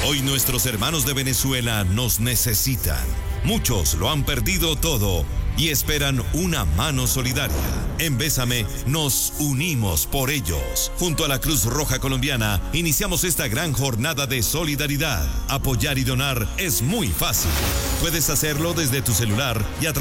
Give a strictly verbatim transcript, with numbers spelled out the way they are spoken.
Hoy nuestros hermanos de Venezuela nos necesitan. Muchos lo han perdido todo y esperan una mano solidaria. En Bésame nos unimos por ellos. Junto a la Cruz Roja Colombiana iniciamos esta gran jornada de solidaridad. Apoyar y donar es muy fácil. Puedes hacerlo desde tu celular y a